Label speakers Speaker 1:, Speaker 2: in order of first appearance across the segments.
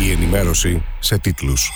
Speaker 1: Η ενημέρωση σε τίτλους.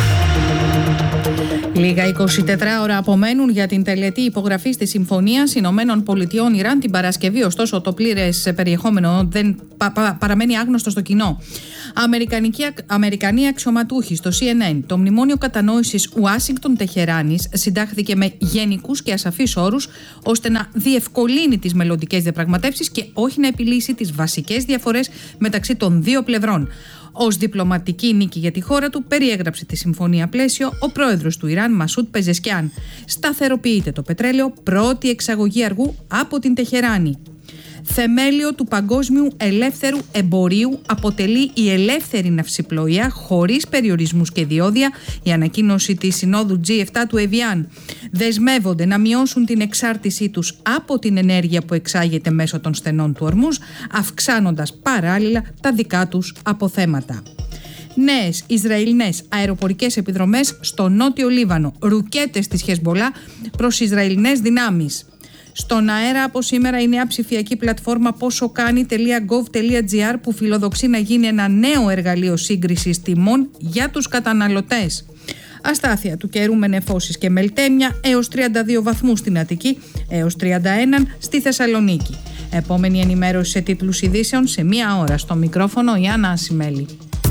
Speaker 2: Λίγα 24 ώρα απομένουν για την τελετή υπογραφής της Συμφωνίας Ηνωμένων Πολιτειών Ιράν την Παρασκευή. Ωστόσο, το πλήρες περιεχόμενο δεν παραμένει άγνωστο στο κοινό. Αμερικανοί αξιωματούχοι στο CNN, το μνημόνιο κατανόησης Ουάσιγκτον-Τεχεράνης συντάχθηκε με γενικούς και ασαφείς όρους, ώστε να διευκολύνει τις μελλοντικές διαπραγματεύσεις και όχι να επιλύσει τις βασικές διαφορές μεταξύ των δύο πλευρών. Ως διπλωματική νίκη για τη χώρα του, περιέγραψε τη συμφωνία πλαίσιο ο πρόεδρος του Ιράν, Μασούντ Πεζεσκιάν. Σταθεροποιείται το πετρέλαιο, πρώτη εξαγωγή αργού από την Τεχεράνη. Θεμέλιο του παγκόσμιου ελεύθερου εμπορίου αποτελεί η ελεύθερη ναυσιπλοεία χωρίς περιορισμούς και διόδια, η ανακοίνωση της Συνόδου G7 του Εβιάν. Δεσμεύονται να μειώσουν την εξάρτησή τους από την ενέργεια που εξάγεται μέσω των στενών του Ορμούζ, αυξάνοντας παράλληλα τα δικά τους αποθέματα. Νέες Ισραηλινές αεροπορικές επιδρομές στο νότιο Λίβανο, ρουκέτες της Χεσμπολά προς Ισραηλινές δυνάμεις. Στον αέρα από σήμερα η νέα ψηφιακή πλατφόρμα posokani.gov.gr που φιλοδοξεί να γίνει ένα νέο εργαλείο σύγκρισης τιμών για τους καταναλωτές. Αστάθεια του καιρού με νεφώσεις και μελτέμια έως 32 βαθμούς στην Αττική, έως 31 στη Θεσσαλονίκη. Επόμενη ενημέρωση σε τίτλους ειδήσεων σε μία ώρα. Στο μικρόφωνο η Άννα Ασημέλη.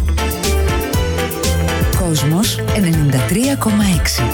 Speaker 3: Κόσμος 93,6.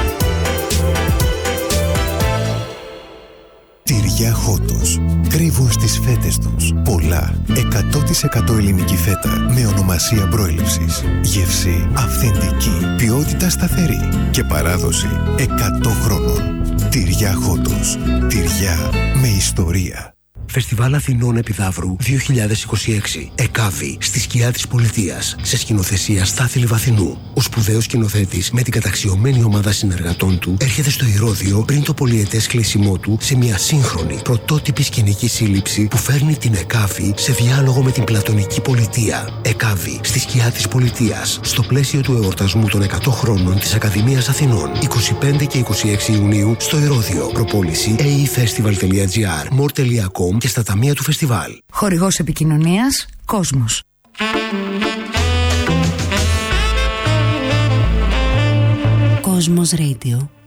Speaker 4: Τυριά Χότος. Κρύβουν στις φέτες τους πολλά 100% ελληνική φέτα με ονομασία προέλευσης. Γεύση αυθεντική, ποιότητα σταθερή και παράδοση 100 χρόνων. Τυριά Χότος. Τυριά με ιστορία.
Speaker 5: Φεστιβάλ Αθηνών Επιδαύρου 2026. ΕΚΑΒΗ στη σκιά της πολιτείας. Σε σκηνοθεσία Στάθη Λιβαθινού. Ο σπουδαίος σκηνοθέτης με την καταξιωμένη ομάδα συνεργατών του έρχεται στο Ηρώδειο πριν το πολυετές κλείσιμό του σε μια σύγχρονη πρωτότυπη σκηνική σύλληψη που φέρνει την ΕΚΑΒΗ σε διάλογο με την πλατωνική πολιτεία. ΕΚΑΒΗ στη σκιά της πολιτείας. Στο πλαίσιο του εορτασμού των 100 χρόνων της Ακαδημίας Αθηνών. 25 και 26 Ιουνίου στο Ηρώδειο. Προπόληση aefestival.gr, more.com και στα ταμεία του φεστιβάλ.
Speaker 3: Χορηγός επικοινωνίας Κόσμος. Κόσμος Radio.